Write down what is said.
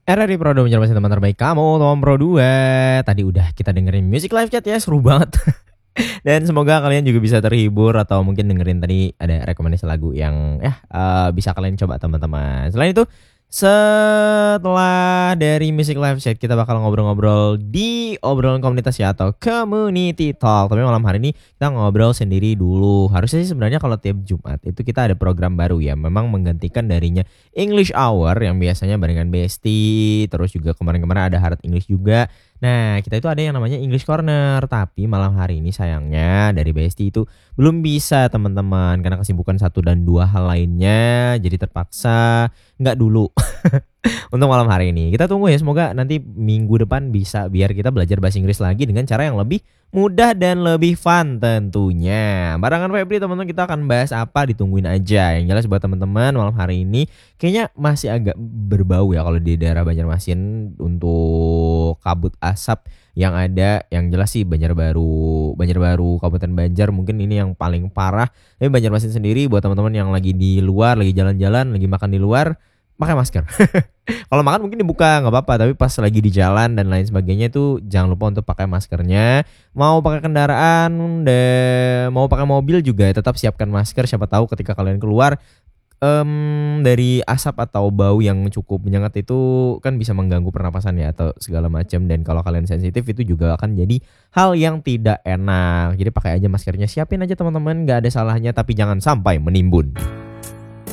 RRI Pro 2 menjadi teman terbaik kamu, Tom Pro 2. Tadi udah kita dengerin music live chat ya, seru banget. Dan semoga kalian juga bisa terhibur atau mungkin dengerin tadi ada rekomendasi lagu yang bisa kalian coba teman-teman. Selain itu, setelah dari music live chat kita bakal ngobrol-ngobrol di obrolan komunitas ya atau community talk. Tapi malam hari ini kita ngobrol sendiri dulu. Harusnya sih sebenarnya kalau tiap Jumat itu kita ada program baru ya. Memang menggantikan darinya English Hour yang biasanya barengan Besti. Terus juga kemarin-kemarin ada Hard English juga. Nah, kita itu ada yang namanya English Corner, tapi malam hari ini sayangnya dari Besti itu belum bisa teman-teman karena kesibukan satu dan dua hal lainnya, jadi terpaksa nggak dulu untuk malam hari ini. Kita tunggu ya, semoga nanti minggu depan bisa biar kita belajar bahasa Inggris lagi dengan cara yang lebih mudah dan lebih fun tentunya. Barengan Febri teman-teman, kita akan bahas apa, ditungguin aja. Yang jelas buat teman-teman malam hari ini kayaknya masih agak berbau ya kalau di daerah Banjarmasin untuk kabut asap yang ada. Yang jelas sih Banjarbaru, Kabupaten Banjar mungkin ini yang paling parah. Tapi Banjarmasin sendiri buat teman-teman yang lagi di luar, lagi jalan-jalan, lagi makan di luar, pakai masker. Kalau makan mungkin dibuka nggak apa-apa, tapi pas lagi di jalan dan lain sebagainya itu jangan lupa untuk pakai maskernya. Mau pakai kendaraan dan mau pakai mobil juga tetap siapkan masker. Siapa tahu ketika kalian keluar dari asap atau bau yang cukup menyengat itu kan bisa mengganggu pernapasan ya atau segala macam, dan kalau kalian sensitif itu juga akan jadi hal yang tidak enak. Jadi pakai aja maskernya, siapin aja teman-teman, nggak ada salahnya tapi jangan sampai menimbun.